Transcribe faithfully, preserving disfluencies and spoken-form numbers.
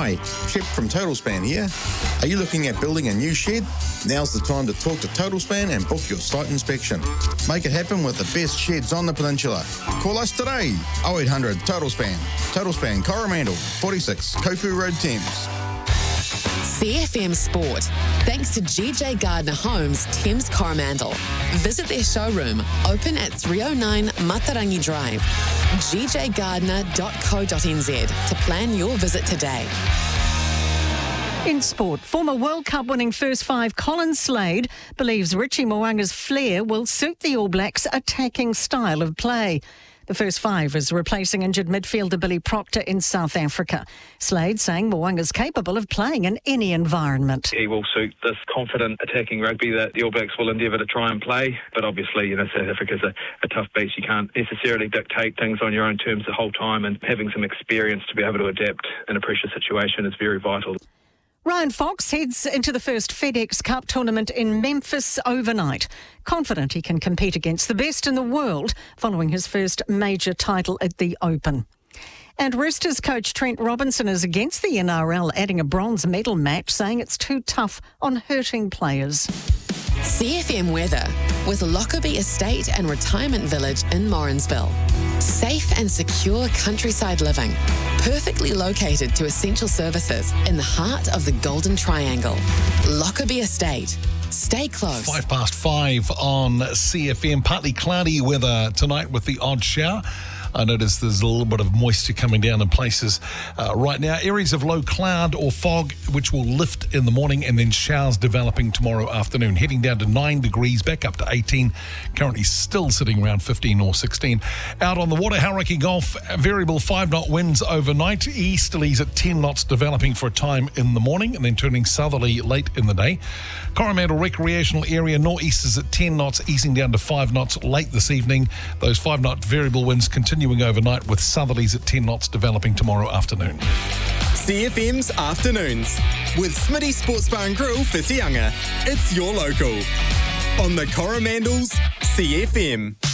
Hi, Shep from Total Span here. Are you looking at building a new shed? Now's the time to talk to Total Span and book your site inspection. Make it happen with the best sheds on the peninsula. Call us today, oh eight hundred Total Span. Total Span Coromandel, forty-six Kopu Road, Thames. C F M Sport, thanks to G J Gardner Homes, Thames Coromandel. Visit their showroom, open at three oh nine Matarangi Drive, g j gardner dot co dot n z to plan your visit today. In sport, former World Cup winning first five Colin Slade believes Richie Mo'unga's flair will suit the All Blacks' attacking style of play. The first five is replacing injured midfielder Billy Proctor in South Africa. Slade saying Mo'unga's capable of playing in any environment. He will suit this confident attacking rugby that the All Blacks will endeavour to try and play. But obviously, you know, South Africa's a, a tough beast. You can't necessarily dictate things on your own terms the whole time, and having some experience to be able to adapt in a pressure situation is very vital. Ryan Fox heads into the first FedEx Cup tournament in Memphis overnight, confident he can compete against the best in the world following his first major title at the Open. And Roosters coach Trent Robinson is against the N R L adding a bronze medal match, saying it's too tough on hurting players. C F M weather with Lockerbie Estate and Retirement Village in Morrinsville. Safe and secure countryside living, perfectly located to essential services in the heart of the Golden Triangle. Lockerbie Estate. Stay close. Five past five on C F M. Partly cloudy weather tonight with the odd shower. I notice there's a little bit of moisture coming down in places uh, right now. Areas of low cloud or fog, which will lift in the morning, and then showers developing tomorrow afternoon. Heading down to nine degrees, back up to eighteen. Currently still sitting around fifteen or sixteen. Out on the water, Hauraki Gulf, variable five-knot winds overnight. Easterlies at ten knots developing for a time in the morning, and then turning southerly late in the day. Coromandel Recreational Area, nor'easters at ten knots, easing down to five knots late this evening. Those five-knot variable winds continue overnight with southerlies at ten knots developing tomorrow afternoon. C F M's Afternoons with Smitty Sports Bar and Grill, Whitianga. It's your local. On the Coromandel's C F M.